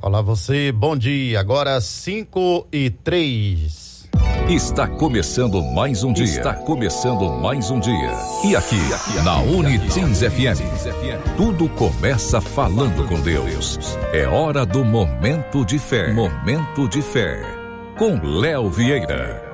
Olá você, bom dia, agora 5:03. Está começando mais um dia. E aqui, na Unitins FM, tudo começa falando com Deus. É hora do Momento de Fé. Com Léo Vieira.